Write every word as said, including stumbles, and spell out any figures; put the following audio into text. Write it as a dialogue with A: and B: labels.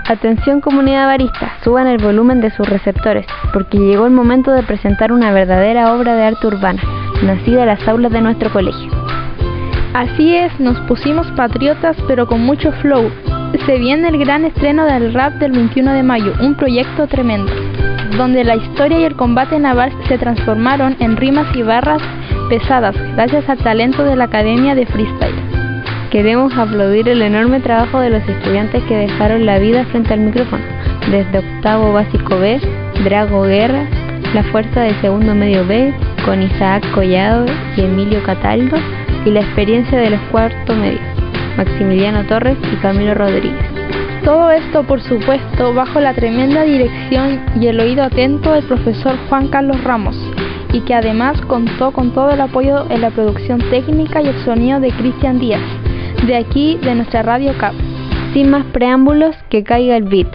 A: Atención comunidad barista, suban el volumen de sus receptores, porque llegó el momento de presentar una verdadera obra de arte urbana, nacida en las aulas de nuestro colegio.
B: Así es, nos pusimos patriotas pero con mucho flow. Se viene el gran estreno del rap del veintiuno de mayo, un proyecto tremendo, donde la historia y el combate naval se transformaron en rimas y barras pesadas, gracias al talento de la Academia de Freestyle.
A: Queremos aplaudir el enorme trabajo de los estudiantes que dejaron la vida frente al micrófono, desde octavo básico B, Drago Guerra, la fuerza de segundo medio B, con Isaac Collado y Emilio Cataldo, y la experiencia de los cuarto medio, Maximiliano Torres y Camilo Rodríguez.
B: Todo esto, por supuesto, bajo la tremenda dirección y el oído atento del profesor Juan Carlos Ramos, y que además contó con todo el apoyo en la producción técnica y el sonido de Cristian Díaz, de aquí, de nuestra Radio C A P.
A: Sin más preámbulos, que caiga el beat.